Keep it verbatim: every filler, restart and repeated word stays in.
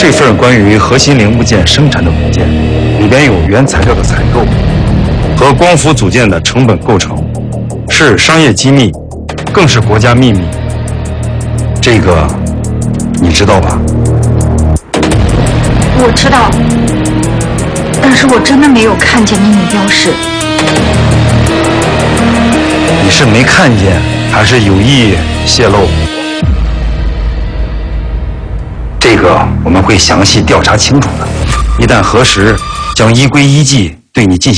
这份关于核心零部件生产的文件，里边有原材料的采购和光伏组件的成本构成，是商业机密，更是国家秘密。这个你知道吧？ 我知道，但是我真的没有看见秘密标识。 你是没看见，还是有意泄露？这个我们会详细调查清楚的，一旦核实，将依规依纪对你进行。